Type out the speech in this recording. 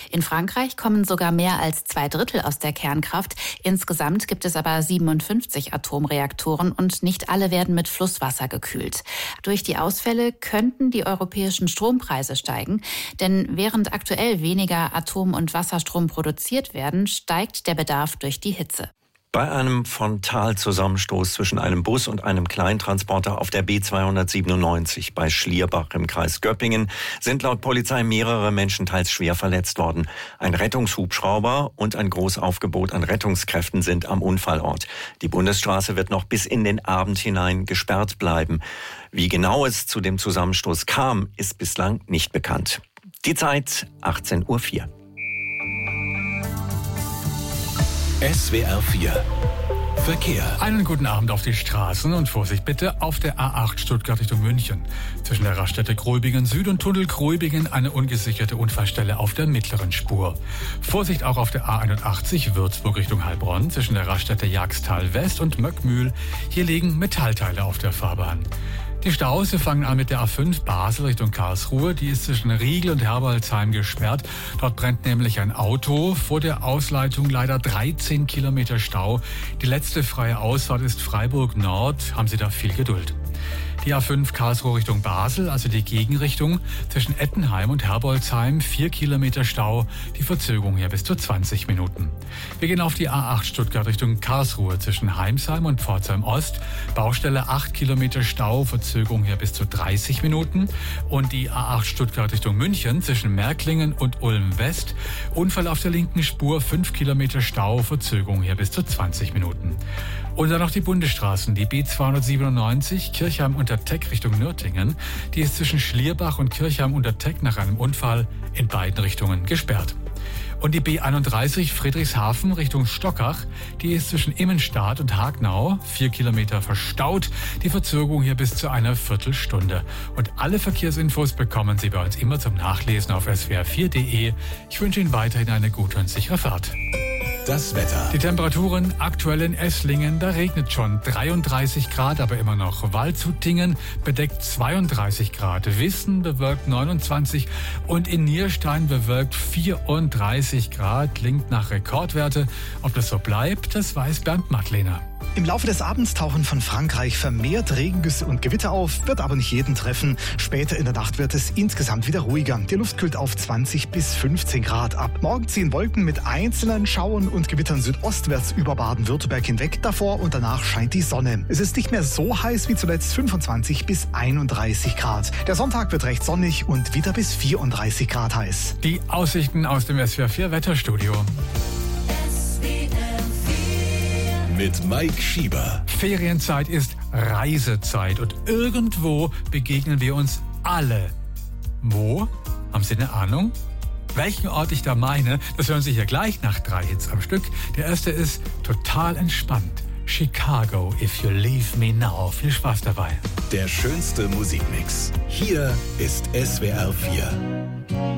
In Frankreich kommen sogar mehr als 2/3 aus der Kernkraft. Insgesamt gibt es aber 57 Atomreaktoren und nicht alle werden mit Flusswasser gekühlt. Durch die Ausfälle könnten die europäischen Strompreise steigen, denn während aktuell weniger Atom- und Wasserstrom produziert werden, steigt der Bedarf durch die Hitze. Bei einem Frontalzusammenstoß zwischen einem Bus und einem Kleintransporter auf der B297 bei Schlierbach im Kreis Göppingen sind laut Polizei mehrere Menschen teils schwer verletzt worden. Ein Rettungshubschrauber und ein Großaufgebot an Rettungskräften sind am Unfallort. Die Bundesstraße wird noch bis in den Abend hinein gesperrt bleiben. Wie genau es zu dem Zusammenstoß kam, ist bislang nicht bekannt. Die Zeit 18:04 Uhr. SWR 4 Verkehr. Einen guten Abend auf die Straßen und Vorsicht bitte auf der A8 Stuttgart Richtung München. Zwischen der Raststätte Gräubingen Süd und Tunnel Gräubingen eine ungesicherte Unfallstelle auf der mittleren Spur. Vorsicht auch auf der A81 Würzburg Richtung Heilbronn zwischen der Raststätte Jagstal West und Möckmühl. Hier liegen Metallteile auf der Fahrbahn. Die Staus fangen an mit der A5 Basel Richtung Karlsruhe. Die ist zwischen Riegel und Herbolzheim gesperrt. Dort brennt nämlich ein Auto. Vor der Ausleitung leider 13 Kilometer Stau. Die letzte freie Ausfahrt ist Freiburg Nord. Haben Sie da viel Geduld. Die A5 Karlsruhe Richtung Basel, also die Gegenrichtung, zwischen Ettenheim und Herbolzheim 4 Kilometer Stau, die Verzögerung hier bis zu 20 Minuten. Wir gehen auf die A8 Stuttgart Richtung Karlsruhe zwischen Heimsheim und Pforzheim Ost, Baustelle 8 Kilometer Stau, Verzögerung hier bis zu 30 Minuten. Und die A8 Stuttgart Richtung München zwischen Märklingen und Ulm West, Unfall auf der linken Spur, 5 Kilometer Stau, Verzögerung hier bis zu 20 Minuten. Und dann noch die Bundesstraßen, die B297 Kirchheim-Unterteck Richtung Nürtingen. Die ist zwischen Schlierbach und Kirchheim-Unterteck nach einem Unfall in beiden Richtungen gesperrt. Und die B31 Friedrichshafen Richtung Stockach, die ist zwischen Immenstadt und Hagnau 4 Kilometer verstaut. Die Verzögerung hier bis zu einer Viertelstunde. Und alle Verkehrsinfos bekommen Sie bei uns immer zum Nachlesen auf swr4.de. Ich wünsche Ihnen weiterhin eine gute und sichere Fahrt. Das Wetter. Die Temperaturen aktuell in Esslingen, da regnet schon 33 Grad, aber immer noch. Waldshutingen bedeckt 32 Grad, Wissen bewölkt 29 und in Nierstein bewölkt 34 Grad. Klingt nach Rekordwerte. Ob das so bleibt, das weiß Bernd Mattlehner. Im Laufe des Abends tauchen von Frankreich vermehrt Regengüsse und Gewitter auf, wird aber nicht jeden treffen. Später in der Nacht wird es insgesamt wieder ruhiger. Die Luft kühlt auf 20 bis 15 Grad ab. Morgen ziehen Wolken mit einzelnen Schauern und Gewittern südostwärts über Baden-Württemberg hinweg. Davor und danach scheint die Sonne. Es ist nicht mehr so heiß wie zuletzt, 25 bis 31 Grad. Der Sonntag wird recht sonnig und wieder bis 34 Grad heiß. Die Aussichten aus dem SWR4 Wetterstudio. Mit Mike Schieber. Ferienzeit ist Reisezeit und irgendwo begegnen wir uns alle. Wo? Haben Sie eine Ahnung? Welchen Ort ich da meine, das hören Sie hier gleich nach 3 Hits am Stück. Der erste ist total entspannt. Chicago, If You Leave Me Now. Viel Spaß dabei. Der schönste Musikmix. Hier ist SWR 4.